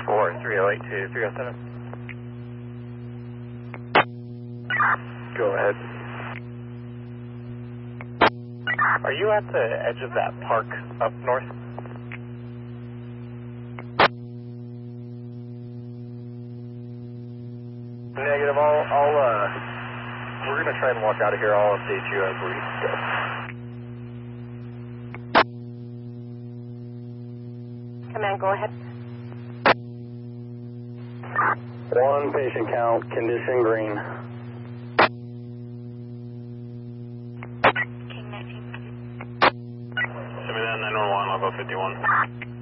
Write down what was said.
4308 to 307. Go ahead. Are you at the edge of that park up north? Negative. We're going to try and walk out of here. I'll update you as we go. Command, go ahead. 1 patient count, condition green. Send me that 911, I'll go 51.